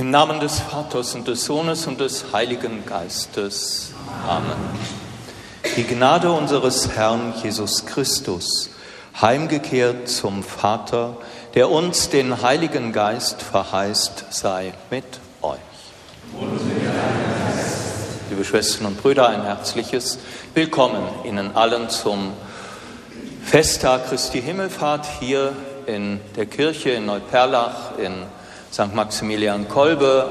Im Namen des Vaters und des Sohnes und des Heiligen Geistes. Amen. Die Gnade unseres Herrn Jesus Christus, heimgekehrt zum Vater, der uns den Heiligen Geist verheißt, sei mit euch. Liebe Schwestern und Brüder, ein herzliches Willkommen Ihnen allen zum Festtag Christi Himmelfahrt hier in der Kirche in Neuperlach, in St. Maximilian Kolbe